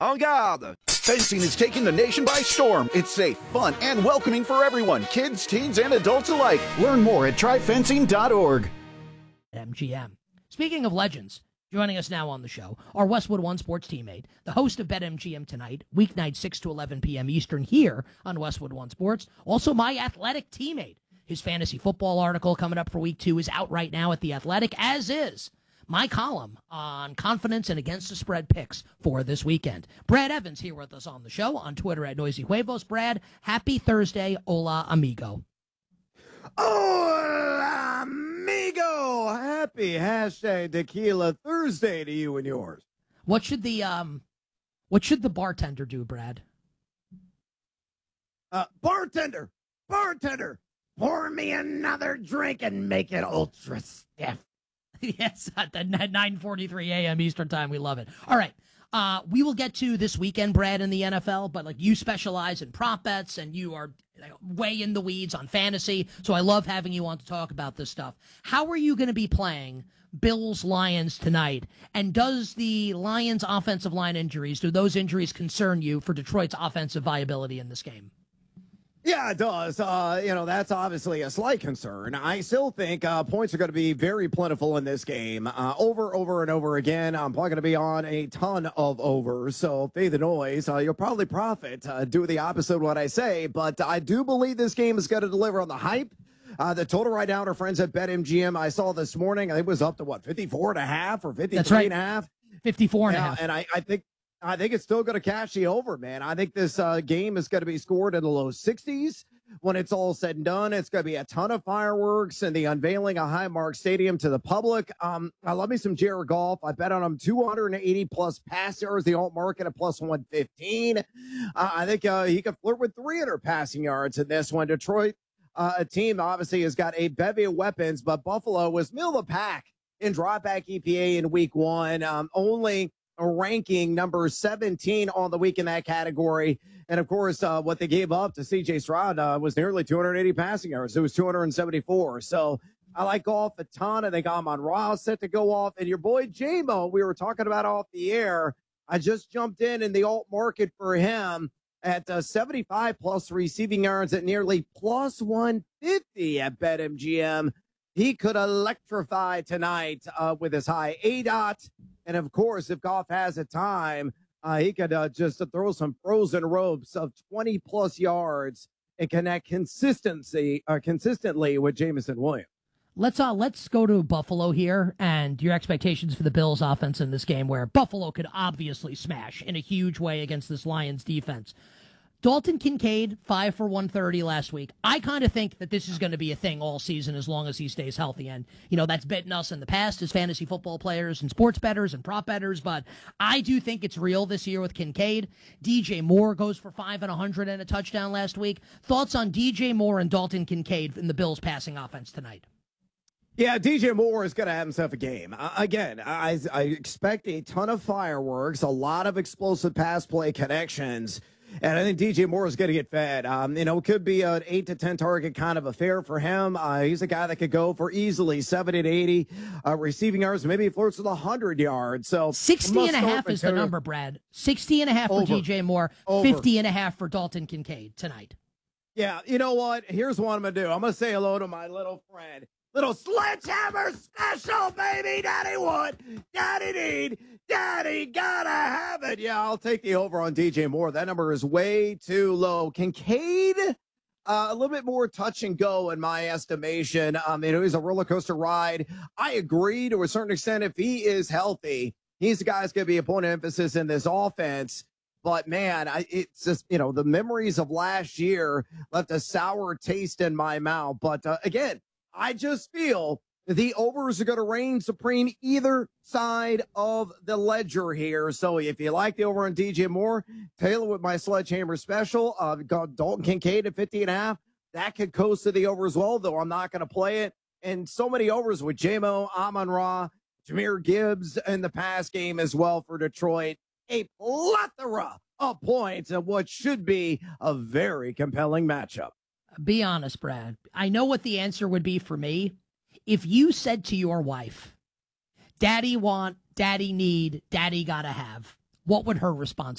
En garde! Fencing is taking the nation by storm. It's safe, fun, and welcoming for everyone, kids, teens, and adults alike. Learn more at tryfencing.org. MGM. Speaking of legends, joining us now on the show, our Westwood One Sports teammate, the host of BetMGM Tonight, weeknight 6 to 11 p.m. Eastern here on Westwood One Sports. Also my athletic teammate. His fantasy football article coming up for week 2 is out right now at The Athletic, as is my column on confidence and against the spread picks for this weekend. Brad Evans here with us on the show on Twitter at Noisy Huevos. Brad, happy Thursday. Hola, amigo. Hola, amigo. Happy #Tequila Thursday to you and yours. What should the bartender do, Brad? Bartender, pour me another drink and make it ultra stiff. Yes, at 9:43 a.m. Eastern time. We love it. All right. We will get to this weekend, Brad, in the NFL, but you specialize in prop bets and you are way in the weeds on fantasy. So I love having you on to talk about this stuff. How are you going to be playing Bills-Lions tonight? And does the Lions offensive line injuries, do those injuries concern you for Detroit's offensive viability in this game? Yeah, it does. That's obviously a slight concern. I still think points are going to be very plentiful in this game. Over and over again. I'm probably going to be on a ton of overs. So fade the noise. You'll probably profit. Do the opposite of what I say. But I do believe this game is going to deliver on the hype. The total right now, our friends at BetMGM, I saw this morning, I think it was up to 54.5 or 53.5? 54.5. And I think it's still going to cash the over, man. I think this game is going to be scored in the low 60s. When it's all said and done, it's going to be a ton of fireworks and the unveiling of Highmark Stadium to the public. I love me some Jared Goff. I bet on him 280-plus pass yards, the alt market at plus 115. I think he could flirt with 300 passing yards in this one. Detroit, a team, obviously, has got a bevy of weapons, but Buffalo was middle of the pack in dropback EPA in week 1. Only ranking number 17 on the week in that category. And of course, what they gave up to CJ Stroud was nearly 280 passing yards. It was 274. So I like Goff a ton. I think Amon-Ra set to go off. And your boy J-Mo, we were talking about off the air. I just jumped in the alt market for him at 75 plus receiving yards at nearly plus 150 at BetMGM. He could electrify tonight with his high ADOT. And, of course, if Goff has a time, he could just throw some frozen ropes of 20-plus yards and connect consistently with Jameson Williams. Let's go to Buffalo here and your expectations for the Bills offense in this game, where Buffalo could obviously smash in a huge way against this Lions defense. Dalton Kincaid, 5 for 130 last week. I kind of think that this is going to be a thing all season as long as he stays healthy. And, that's bitten us in the past as fantasy football players and sports bettors and prop bettors. But I do think it's real this year with Kincaid. DJ Moore goes for 5 and 100 and a touchdown last week. Thoughts on DJ Moore and Dalton Kincaid in the Bills passing offense tonight? Yeah, DJ Moore is going to have himself a game. Again, I expect a ton of fireworks, a lot of explosive pass play connections. And I think DJ Moore is going to get fed. It could be an 8 to 10 target kind of affair for him. He's a guy that could go for easily 70 to 80 receiving yards. Maybe he flirts with 100 yards. So 60 and a half is the number, Brad. 60 and a half for DJ Moore, 50 and a half for Dalton Kincaid tonight. Yeah, you know what? Here's what I'm going to do. I'm going to say hello to my little friend. Little sledgehammer special, baby. Daddy want, daddy need, daddy gotta have it. Yeah, I'll take the over on DJ Moore. That number is way too low. Kincaid, a little bit more touch and go in my estimation. He's a roller coaster ride. I agree to a certain extent. If he is healthy, he's the guy that's going to be a point of emphasis in this offense. But, man, it's just, the memories of last year left a sour taste in my mouth. But, again, I just feel the overs are going to reign supreme either side of the ledger here. So if you like the over on DJ Moore, tailor with my sledgehammer special. Got Dalton Kincaid at 50 and a half. That could coast to the over as well, though I'm not going to play it. And so many overs with J-Mo, Amon-Ra, Jahmyr Gibbs in the pass game as well for Detroit. A plethora of points in what should be a very compelling matchup. Be honest, Brad. I know what the answer would be for me. If you said to your wife, daddy want, daddy need, daddy gotta have, what would her response